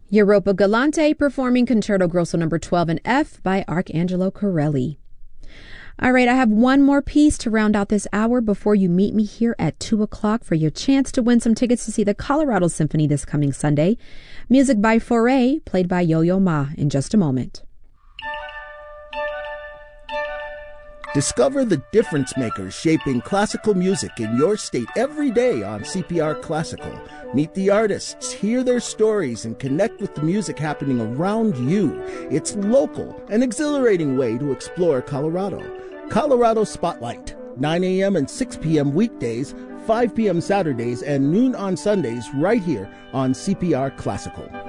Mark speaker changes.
Speaker 1: Europa Galante performing Concerto Grosso No. 12 in F by Arcangelo Corelli. All right, I have one more piece to round out this hour before you meet me here at 2 o'clock for your chance to win some tickets to see the Colorado Symphony this coming Sunday. Music by Foray, played by Yo-Yo Ma in just a moment.
Speaker 2: Discover the difference makers shaping classical music in your state every day on CPR Classical. Meet the artists, hear their stories, and connect with the music happening around you. It's local, an exhilarating way to explore Colorado. Colorado Spotlight, 9 a.m. and 6 p.m. weekdays, 5 p.m. Saturdays, and noon on Sundays right here on CPR Classical.